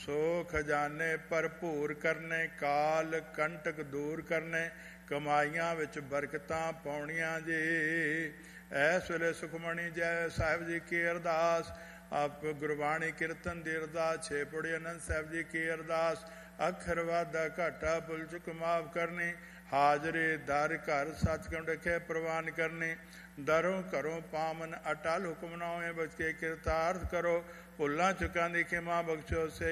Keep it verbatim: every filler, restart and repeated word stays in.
ਸੋ ਖਜ਼ਾਨੇ ਭਰਪੂਰ ਕਰਨੇ, ਕਾਲ ਕੰਟਕ ਦੂਰ ਕਰਨੇ, ਕਮਾਈਆਂ ਵਿੱਚ ਬਰਕਤਾਂ ਪਾਉਣੀਆਂ ਜੀ। ਐਸ ਵੇਲੇ ਸੁਖਮਣੀ ਜੈ ਸਾਹਿਬ ਜੀ ਕੀ ਅਰਦਾਸ, ਆਪ ਗੁਰਬਾਣੀ ਕੀਰਤਨ ਦੀ ਅਰਦਾਸ, ਛੇ ਪੌੜੀ ਆਨੰਦ ਸਾਹਿਬ ਜੀ ਕੀ ਅਰਦਾਸ। ਅੱਖਰ ਵਾਧਾ ਘਾਟਾ ਭੁੱਲ ਚੁੱਕ ਮਾਫ ਕਰਨੀ, ਹਾਜ਼ਰੇ ਦਰ ਘਰ ਸੱਚਖੰਡ ਰਖੇ ਪ੍ਰਵਾਨ ਕਰਨੀ। ਦਰੋਂ ਘਰੋਂ ਪਾਵਨ ਅਟਲ ਹੁਕਮ ਨਾਵੇਂ ਬਚ ਕੇ ਕਿਰਤਾਰਥ ਕਰੋ, ਭੁੱਲਾਂ ਚੁੱਕਾਂ ਦੀ ਖਿਮਾ ਬਖਸ਼ੋ ਸੇ